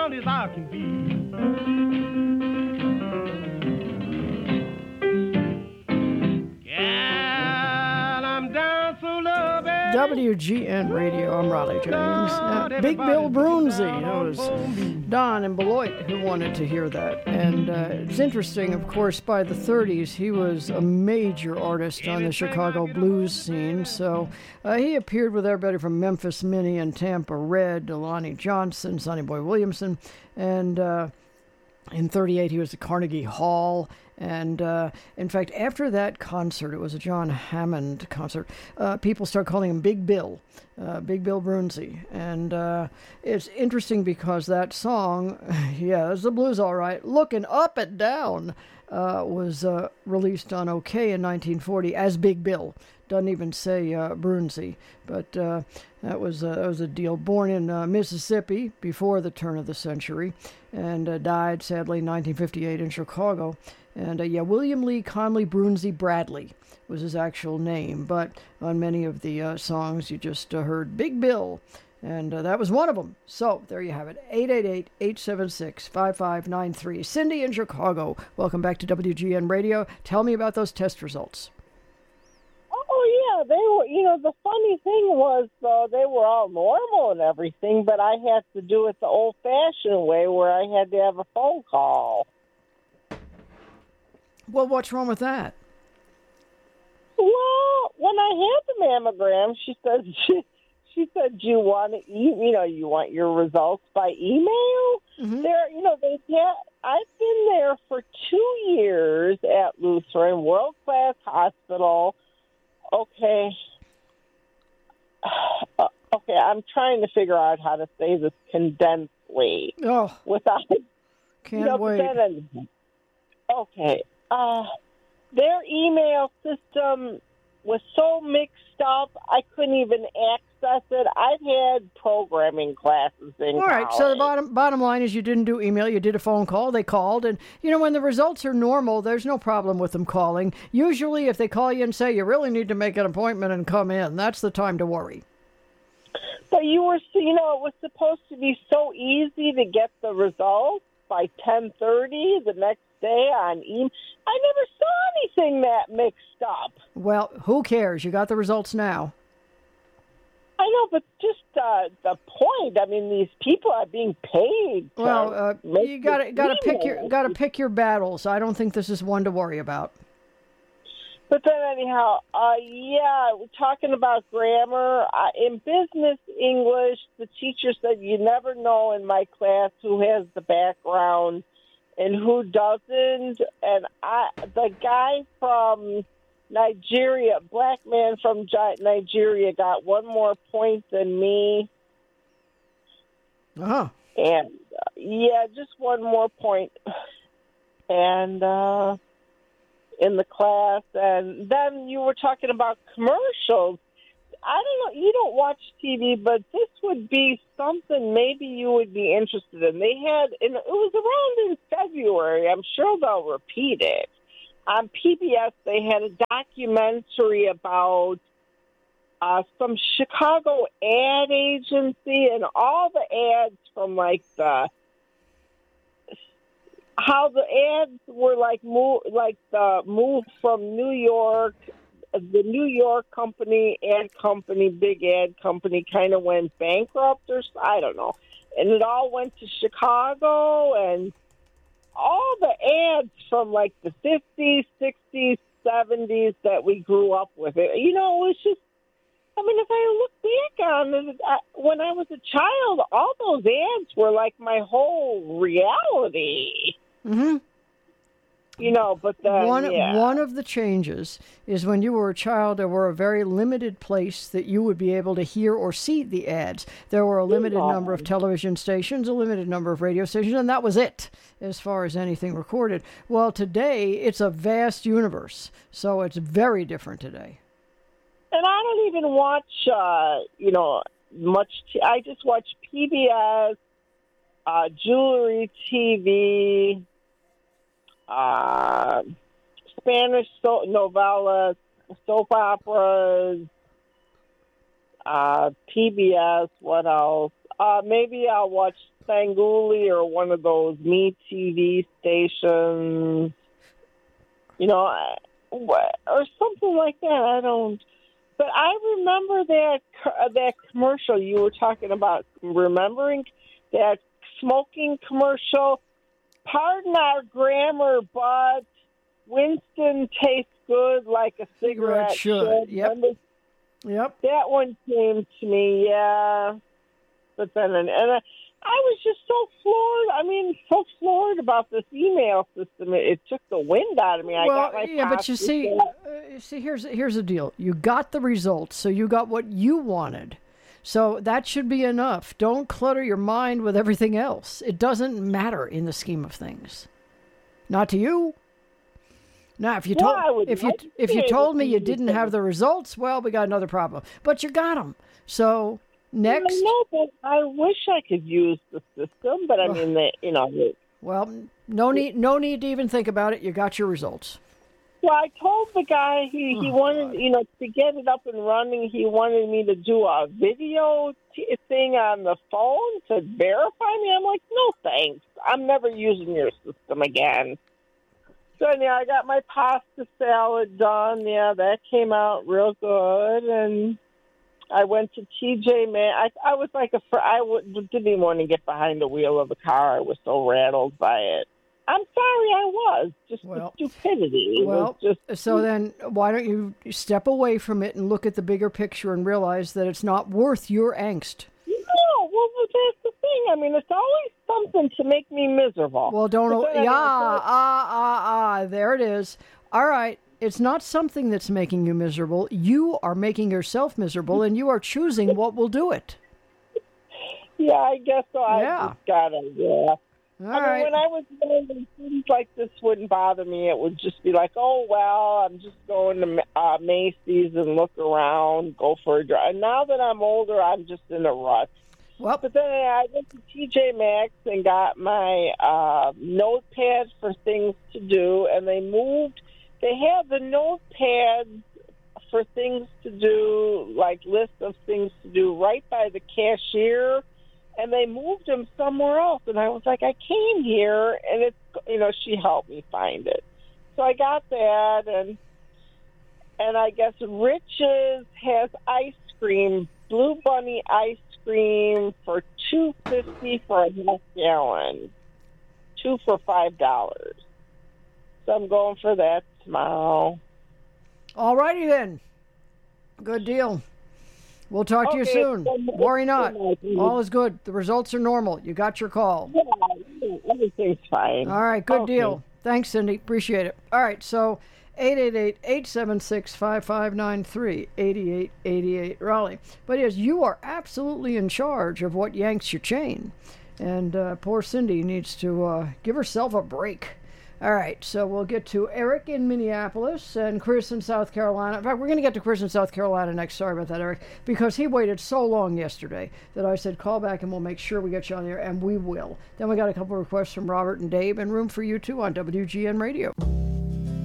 as I can be. Yeah, I'm down so low, baby. WGN Radio, I'm Raleigh James. Big Bill Broonzy, it was Don and Beloit who wanted to hear that. And it's interesting, of course, by the 30s, he was a major artist on the Chicago blues scene. So he appeared with everybody from Memphis Minnie and Tampa Red, Lonnie Johnson, Sonny Boy Williamson. And in 38, he was at Carnegie Hall. And, in fact, after that concert, it was a John Hammond concert, people started calling him Big Bill Broonzy. And it's interesting because that song, yeah, it's the blues all right, Looking Up and Down, was released on OK in 1940 as Big Bill. Doesn't even say Broonzy, but that was a deal. Born in Mississippi before the turn of the century, and died sadly in 1958 in Chicago. And William Lee Conley Broonzy Bradley was his actual name, but on many of the songs you just heard Big Bill, and that was one of them. So there you have it, 888-876-5593. Cindy in Chicago, welcome back to WGN Radio. Tell me about those test results. Oh, yeah, they were, the funny thing was, they were all normal and everything, but I had to do it the old-fashioned way where I had to have a phone call. Well, what's wrong with that? Well, when I had the mammogram, she said, you want to, you want your results by email? Mm-hmm. I've been there for 2 years at Lutheran, world-class hospital. Okay, I'm trying to figure out how to say this condensedly. Oh, without can't wait. Okay. Their email system was so mixed up, I couldn't even access it. I've had programming classes in All right, college. so the bottom line is you didn't do email, you did a phone call. They called, and, when the results are normal, there's no problem with them calling. Usually, if they call you and say you really need to make an appointment and come in, that's the time to worry. But it was supposed to be so easy to get the results by 10:30 the next day on email. I never saw anything that mixed up. Well, who cares? You got the results now. I know, but just the point. I mean, these people are being paid. Well, you got to pick your battles. I don't think this is one to worry about. But then anyhow, we're talking about grammar. In business English, the teacher said you never know in my class who has the background and who doesn't. And the guy from Nigeria, black man from Nigeria, got one more point than me. Uh-huh. And, just one more point. And, in the class, and then you were talking about commercials. I don't know, you don't watch TV, but this would be something maybe you would be interested in. They had, and it was around in February, I'm sure they'll repeat it. On PBS, they had a documentary about some Chicago ad agency and all the ads from how the ads were the move from New York, the New York big ad company kind of went bankrupt or I don't know. And it all went to Chicago, and all the ads from the 50s, 60s, 70s that we grew up with. It was just, if I look back on it, when I was a child, all those ads were my whole reality. Mm-hmm. But then, one of the changes is when you were a child, there were a very limited place that you would be able to hear or see the ads. There were a limited number of television stations, a limited number of radio stations, and that was it as far as anything recorded. Well, today, it's a vast universe, so it's very different today. And I don't even watch, much. I just watch PBS, Jewelry TV, Spanish novellas, soap operas, PBS, what else? maybe I'll watch Svengoolie or one of those Me TV stations, or something like that. I don't. But I remember that commercial you were talking about. Remembering that smoking commercial. Pardon our grammar, but Winston tastes good like a cigarette should. Yep. Yep. That one came to me, yeah. But then, and I was just so floored about this email system. It took the wind out of me. I got my but you see, here's the deal. You got the results, so you got what you wanted. So that should be enough. Don't clutter your mind with everything else. It doesn't matter in the scheme of things. Not to you. Now, if you told me you didn't have the results, well, we got another problem. But you got them. So next. I know, but I wish I could use the system. But I mean, Well, no need to even think about it. You got your results. Well, I told the guy he wanted, to get it up and running, he wanted me to do a video thing on the phone to verify me. I'm like, no, thanks. I'm never using your system again. So, yeah, I got my pasta salad done. Yeah, that came out real good. And I went to TJ Maxx. I was like didn't even want to get behind the wheel of the car. I was so rattled by it. I'm sorry, I was. Just the stupidity. So then why don't you step away from it and look at the bigger picture and realize that it's not worth your angst? No, well, that's the thing. I mean, it's always something to make me miserable. Well, there it is. All right. It's not something that's making you miserable. You are making yourself miserable, and you are choosing what will do it. Yeah, I guess so. I just gotta, All right. When I was young, things like this wouldn't bother me. It would just be like, oh, well, I'm just going to Macy's and look around, go for a drive. And now that I'm older, I'm just in a rut. Well, but then I went to TJ Maxx and got my notepad for things to do, and they have the notepads for things to do, like lists of things to do right by the cashier. And they moved them somewhere else. And I was like, I came here, and it's, she helped me find it. So I got that, and I guess Rich's has ice cream, Blue Bunny ice cream for $2.50 for a half gallon, 2 for $5. So I'm going for that tomorrow. All righty then. Good deal. We'll talk to you soon. Worry not. All is good. The results are normal. You got your call. Yeah, everything's fine. All right, good deal. Thanks, Cindy. Appreciate it. All right, so 888-876-5593, 8888 Raleigh. But yes, you are absolutely in charge of what yanks your chain. And poor Cindy needs to give herself a break. All right, so we'll get to Eric in Minneapolis and Chris in South Carolina. In fact, we're going to get to Chris in South Carolina next. Sorry about that, Eric, because he waited so long yesterday that I said call back and we'll make sure we get you on there, and we will. Then we got a couple of requests from Robert and Dave, and room for you too on WGN Radio.